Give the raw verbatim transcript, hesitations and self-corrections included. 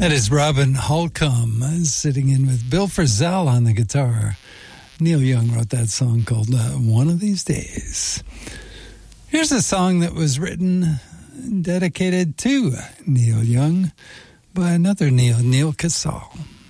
That is Robin Holcomb sitting in with Bill Frisell on the guitar. Neil Young wrote that song called uh, One of These Days. Here's a song that was written and dedicated to Neil Young by another Neil, Neil Casal.